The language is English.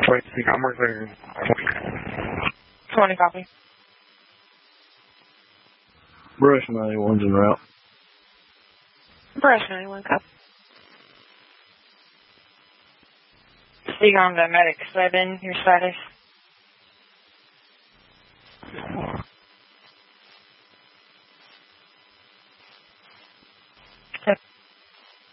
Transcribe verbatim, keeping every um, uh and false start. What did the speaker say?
I'm working. twenty copy. Brush ninety-one's en route. Brush ninety-one copy. Speak on the medic seven, your status.